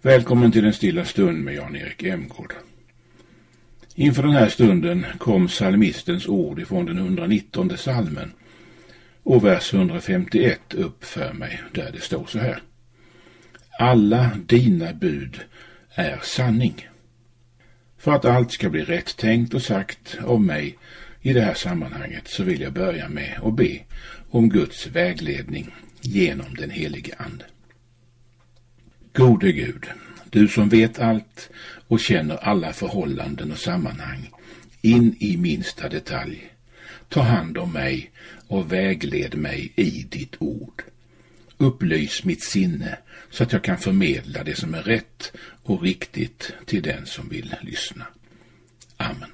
Välkommen till en stilla stund med Jan-Erik Emgård. Inför den här stunden kom psalmistens ord ifrån den 119 psalmen och vers 151 upp för mig, där det står så här: Alla dina bud är sanning. För att allt ska bli rätt tänkt och sagt om mig i det här sammanhanget så vill jag börja med att be om Guds vägledning genom den helige Ande. Gode Gud, du som vet allt och känner alla förhållanden och sammanhang in i minsta detalj, ta hand om mig och vägled mig i ditt ord. Upplys mitt sinne så att jag kan förmedla det som är rätt och riktigt till den som vill lyssna. Amen.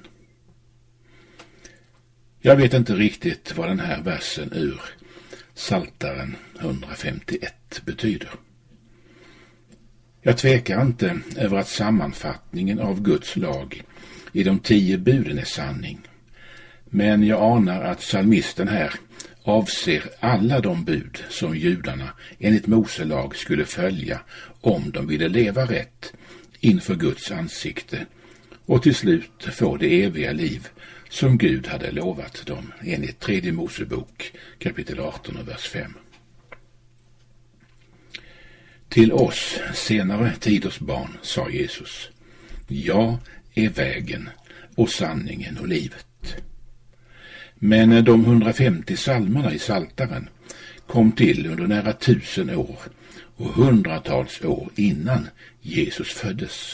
Jag vet inte riktigt vad den här versen ur Psaltaren 151 betyder. Jag tvekar inte över att sammanfattningen av Guds lag i de 10 buden är sanning. Men jag anar att psalmisten här avser alla de bud som judarna enligt Mose lag skulle följa om de ville leva rätt inför Guds ansikte och till slut få det eviga liv som Gud hade lovat dem enligt 3 Mosebok kapitel 18 och vers 5. Till oss senare tiders barn sa Jesus: Jag är vägen och sanningen och livet. Men de 150 psalmerna i Psaltaren kom till under nära 1000 år och hundratals år innan Jesus föddes.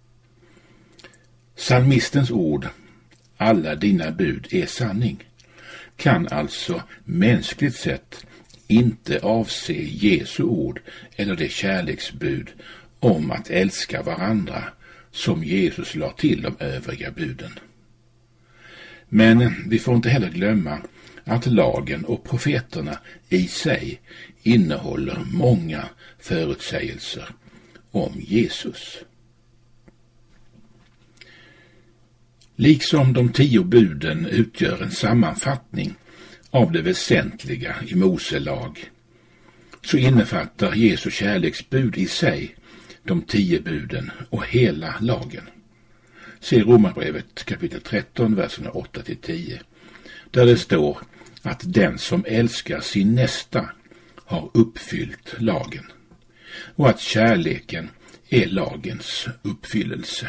Psalmistens ord, alla dina bud är sanning, kan alltså mänskligt sett inte avse Jesu ord eller det kärleksbud om att älska varandra som Jesus la till de övriga buden. Men vi får inte heller glömma att lagen och profeterna i sig innehåller många förutsägelser om Jesus. Liksom de 10 buden utgör en sammanfattning av det väsentliga i Mose lag, så innefattar Jesu kärleksbud i sig de 10 buden och hela lagen. Se Romarbrevet kapitel 13, verserna 8-10, där det står att den som älskar sin nästa har uppfyllt lagen och att kärleken är lagens uppfyllelse.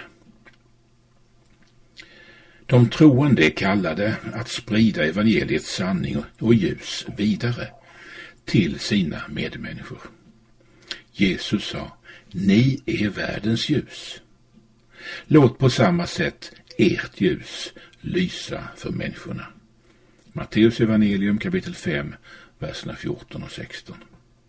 De troende är kallade att sprida evangeliets sanning och ljus vidare till sina medmänniskor. Jesus sa: Ni är världens ljus. Låt på samma sätt ert ljus lysa för människorna. Matteus evangelium kapitel 5, verserna 14 och 16.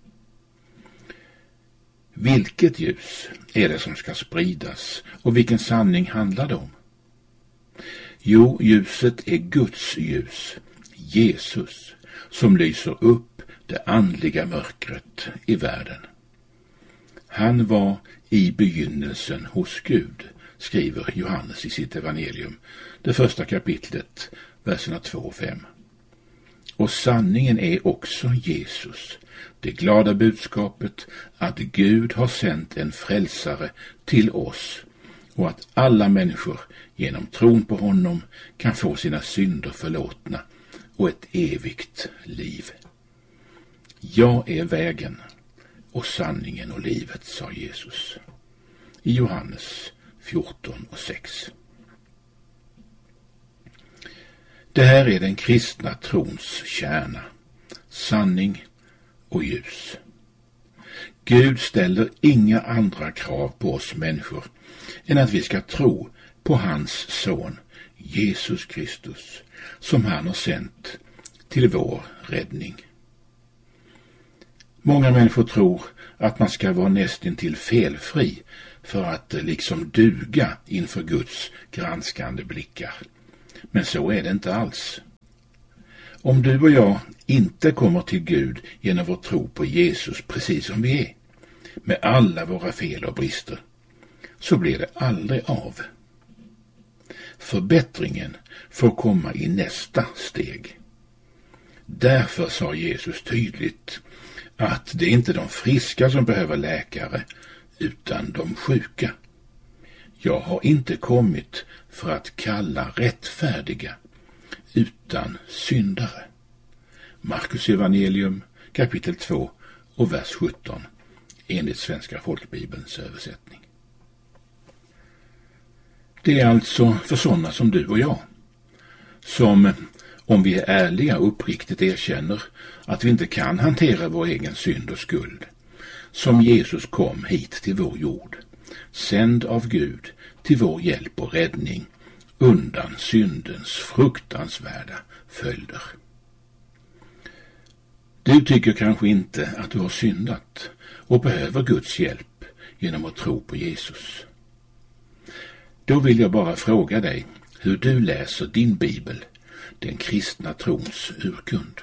Vilket ljus är det som ska spridas och vilken sanning handlar det om? Jo, ljuset är Guds ljus, Jesus, som lyser upp det andliga mörkret i världen. Han var i begynnelsen hos Gud, skriver Johannes i sitt evangelium, det första kapitlet, verserna 2 och 5. Och sanningen är också Jesus, det glada budskapet att Gud har sänt en frälsare till oss och att alla människor genom tron på honom kan få sina synder förlåtna och ett evigt liv. Jag är vägen och sanningen och livet, sa Jesus i Johannes 14 och 6. Det här är den kristna trons kärna, sanning och ljus. Gud ställer inga andra krav på oss människor än att vi ska tro på hans son Jesus Kristus, som han har sänt till vår räddning. Många människor tror att man ska vara nästintill felfri för att liksom duga inför Guds granskande blickar. Men så är det inte alls. Om du och jag inte kommer till Gud genom vår tro på Jesus precis som vi är, med alla våra fel och brister, så blir det aldrig av. Förbättringen får komma i nästa steg. Därför sa Jesus tydligt att det inte är de friska som behöver läkare, utan de sjuka. Jag har inte kommit för att kalla rättfärdiga, utan syndare. Markus evangelium kapitel 2 och vers 17 enligt Svenska folkbibelns översättning. Det är alltså för sådana som du och jag, som om vi är ärliga och uppriktigt erkänner att vi inte kan hantera vår egen synd och skuld, som Jesus kom hit till vår jord, sänd av Gud till vår hjälp och räddning undan syndens fruktansvärda följder. Du tycker kanske inte att du har syndat och behöver Guds hjälp genom att tro på Jesus. Då vill jag bara fråga dig hur du läser din bibel, den kristna trons urkund.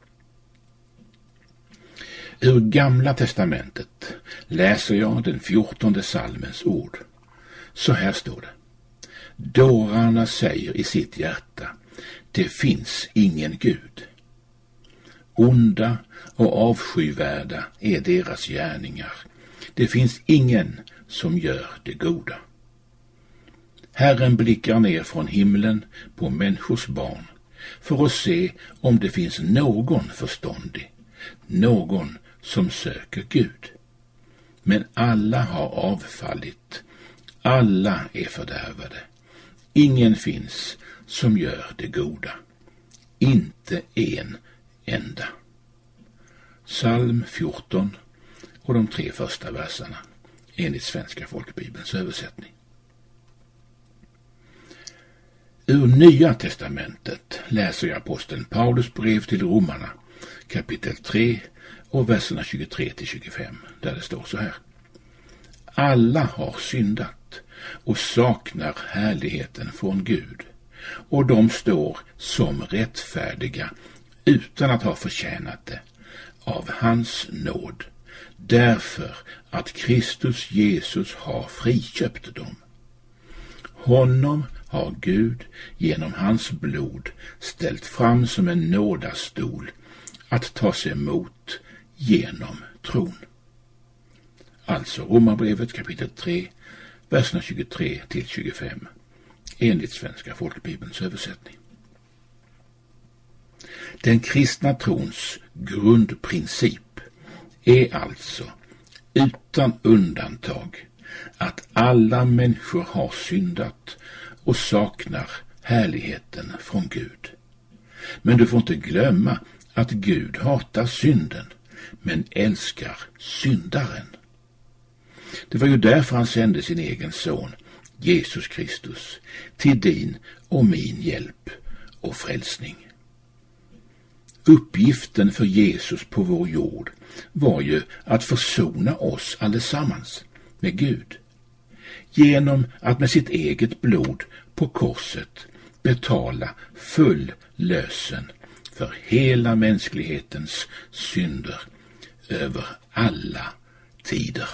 Ur Gamla testamentet läser jag den 14:e psalmens ord. Så här står det: Dårarna säger i sitt hjärta, det finns ingen Gud. Onda och avskyvärda är deras gärningar. Det finns ingen som gör det goda. Herren blickar ner från himlen på människors barn för att se om det finns någon förståndig, någon som söker Gud. Men alla har avfallit, alla är fördärvade. Ingen finns som gör det goda, inte en enda. Psalm 14 och de 3 första verserna enligt Svenska folkbibelns översättning. Ur Nya testamentet läser jag aposteln Paulus brev till romarna kapitel 3 och verserna 23-25, där det står så här: Alla har syndat och saknar härligheten från Gud, och de står som rättfärdiga utan att ha förtjänat det av hans nåd, därför att Kristus Jesus har friköpt dem. Honom har Gud genom hans blod ställt fram som en nådastol att tas emot genom tron. Alltså Romarbrevet kapitel 3, verserna 23-25 enligt Svenska folkbibelns översättning. Den kristna trons grundprincip är alltså utan undantag att alla människor har syndat och saknar härligheten från Gud. Men du får inte glömma att Gud hatar synden, men älskar syndaren. Det var ju därför han sände sin egen son, Jesus Kristus, till din och min hjälp och frälsning. Uppgiften för Jesus på vår jord var ju att försona oss allesammans med Gud, genom att med sitt eget blod på korset betala full lösen för hela mänsklighetens synder över alla tider.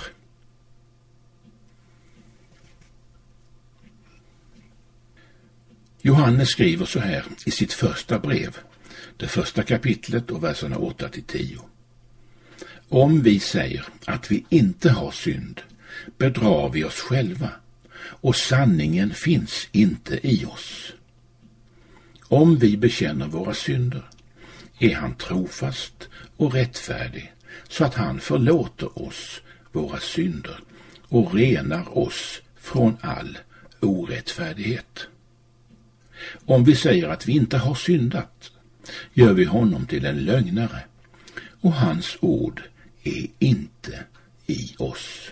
Johannes skriver så här i sitt första brev, det första kapitlet och verserna 8-10. Om vi säger att vi inte har synd, bedrar vi oss själva, och sanningen finns inte i oss. Om vi bekänner våra synder, är han trofast och rättfärdig, så att han förlåter oss våra synder och renar oss från all orättfärdighet. Om vi säger att vi inte har syndat, gör vi honom till en lögnare, och hans ord är inte i oss.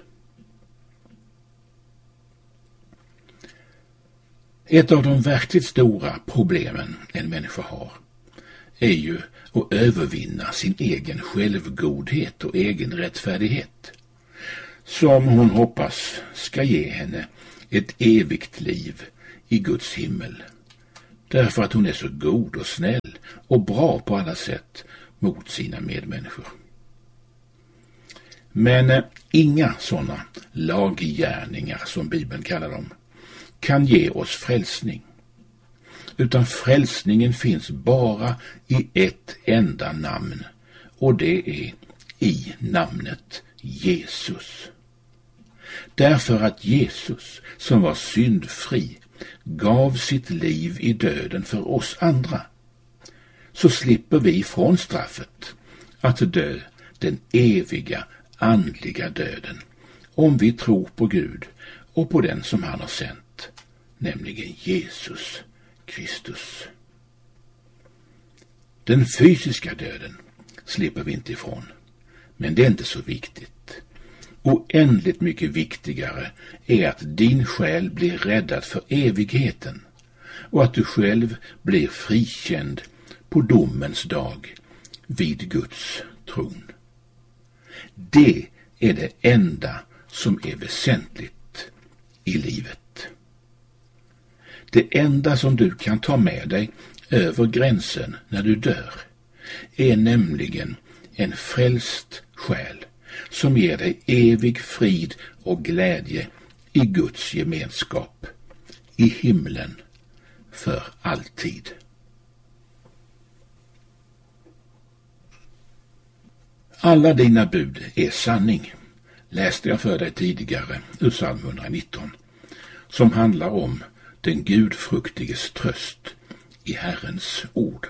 Ett av de verkligt stora problemen en människa har är ju att övervinna sin egen självgodhet och egen rättfärdighet, som hon hoppas ska ge henne ett evigt liv i Guds himmel, därför att hon är så god och snäll och bra på alla sätt mot sina medmänniskor. Men inga sådana laggärningar, som Bibeln kallar dem, kan ge oss frälsning, utan frälsningen finns bara i ett enda namn, och det är i namnet Jesus. Därför att Jesus, som var syndfri, gav sitt liv i döden för oss andra, så slipper vi från straffet att dö den eviga andliga döden, om vi tror på Gud och på den som han har sänt, nämligen Jesus Kristus. Den fysiska döden slipper vi inte ifrån, men det är inte så viktigt. Oändligt mycket viktigare är att din själ blir räddad för evigheten och att du själv blir frikänd på domens dag vid Guds tron. Det är det enda som är väsentligt i livet. Det enda som du kan ta med dig över gränsen när du dör är nämligen en frälst själ som ger dig evig frid och glädje i Guds gemenskap i himlen för alltid. Alla dina bud är sanning, läste jag för dig tidigare ur psalm 119, som handlar om den gudfruktiges tröst i Herrens ord.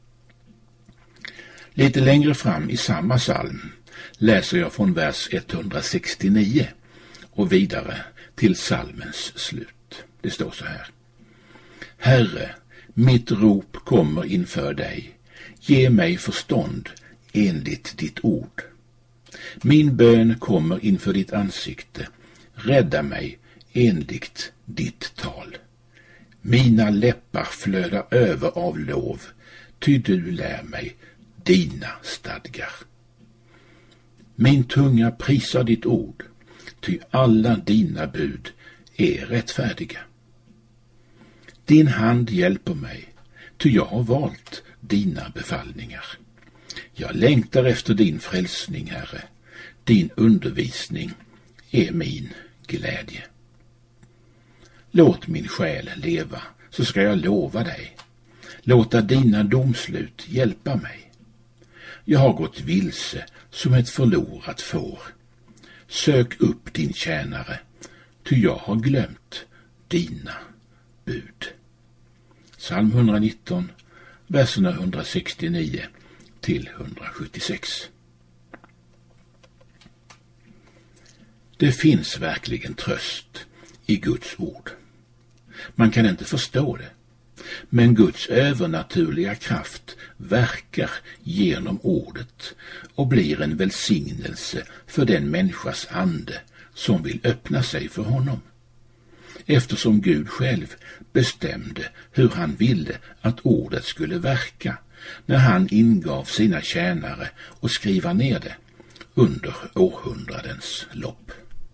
Lite längre fram i samma psalm läser jag från vers 169 och vidare till psalmens slut. Det står så här: Herre, mitt rop kommer inför dig. Ge mig förstånd enligt ditt ord. Min bön kommer inför ditt ansikte. Rädda mig enligt ditt tal. Mina läppar flödar över av lov, ty du lär mig dina stadgar. Min tunga prisar ditt ord, ty alla dina bud är rättfärdiga. Din hand hjälper mig, ty jag har valt dina befallningar. Jag längtar efter din frälsning, Herre. Din undervisning är min glädje. Låt min själ leva, så ska jag lova dig. Låta dina domslut hjälpa mig. Jag har gått vilse som ett förlorat får. Sök upp din tjänare, ty jag har glömt dina bud. Psalm 119, verserna 169 till 176. Det finns verkligen tröst i Guds ord. Man kan inte förstå det, men Guds övernaturliga kraft verkar genom ordet och blir en välsignelse för den människas ande som vill öppna sig för honom. Eftersom Gud själv bestämde hur han ville att ordet skulle verka när han ingav sina tjänare och skriva ner det under århundradens lopp.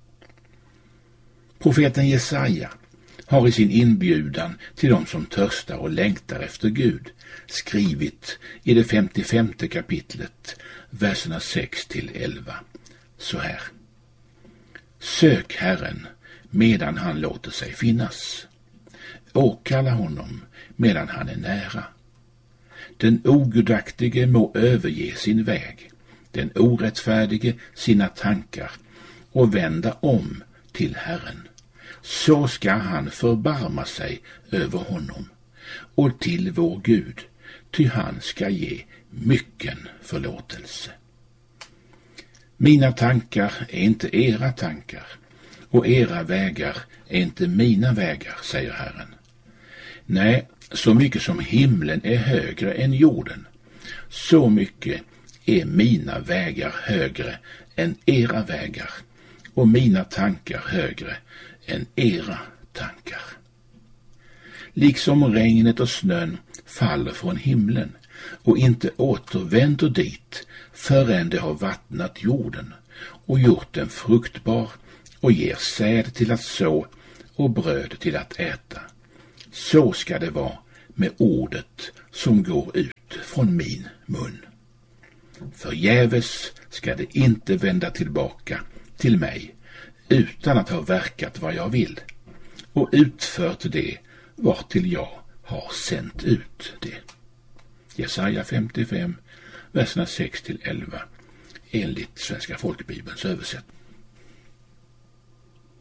Profeten Jesaja har i sin inbjudan till de som törstar och längtar efter Gud skrivit i det 55:e kapitlet, verserna 6 till 11, så här: Sök Herren medan han låter sig finnas. Åkalla honom medan han är nära. Den ogudaktige må överge sin väg, den orättfärdige sina tankar och vända om till Herren. Så ska han förbarma sig över honom och till vår Gud, ty han ska ge mycken förlåtelse. Mina tankar är inte era tankar och era vägar är inte mina vägar, säger Herren. Nej, så mycket som himlen är högre än jorden, så mycket är mina vägar högre än era vägar och mina tankar högre än era tankar. Liksom regnet och snön faller från himlen och inte återvänder dit förrän det har vattnat jorden och gjort den fruktbar och ger säd till att så och bröd till att äta. Så ska det vara med ordet som går ut från min mun. Förgäves ska det inte vända tillbaka till mig utan att ha verkat vad jag vill och utfört det vartill jag har sänt ut det. Jesaja 55, verserna 6 till 11, enligt Svenska folkbibelns översättning.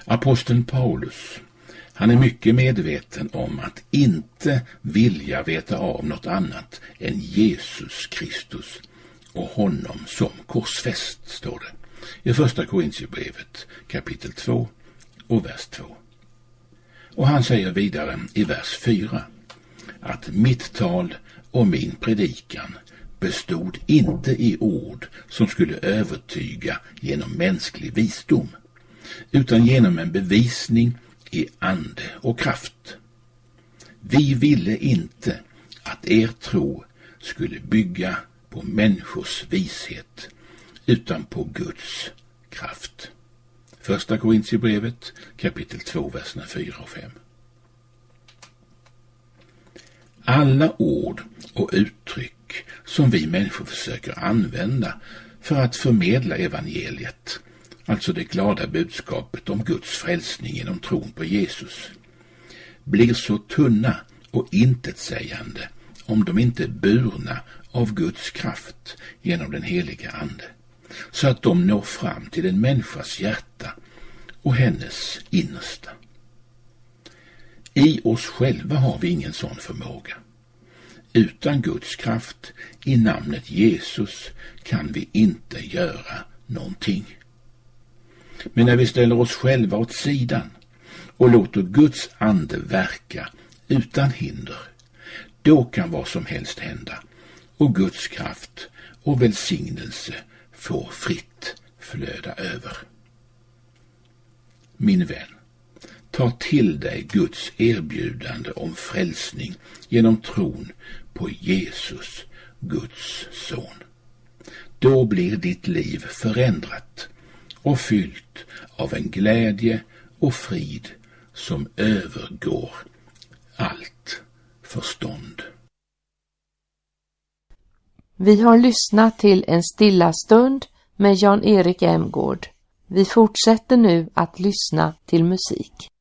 Aposteln Paulus, han är mycket medveten om att inte vilja veta av något annat än Jesus Kristus och honom som korsfäst, står det i första Korintierbrevet kapitel 2 och vers 2. Och han säger vidare i vers 4 att mitt tal och min predikan bestod inte i ord som skulle övertyga genom mänsklig visdom, utan genom en bevisning i ande och kraft. Vi ville inte att er tro skulle bygga på människors vishet, utan på Guds kraft. Första Korintierbrevet kapitel 2, verserna 4 och 5. Alla ord och uttryck som vi människor försöker använda för att förmedla evangeliet, alltså det glada budskapet om Guds frälsning genom tron på Jesus, blir så tunna och intetsägande om de inte är burna av Guds kraft genom den heliga ande, så att de når fram till en människas hjärta och hennes innersta. I oss själva har vi ingen sån förmåga. Utan Guds kraft i namnet Jesus kan vi inte göra någonting. Men när vi ställer oss själva åt sidan och låter Guds ande verka utan hinder, då kan vad som helst hända och Guds kraft och välsignelse får fritt flöda över. Min vän, ta till dig Guds erbjudande om frälsning genom tron på Jesus, Guds son. Då blir ditt liv förändrat och fyllt av en glädje och frid som övergår allt förstånd. Vi har lyssnat till En stilla stund med Jan-Erik Emgård. Vi fortsätter nu att lyssna till musik.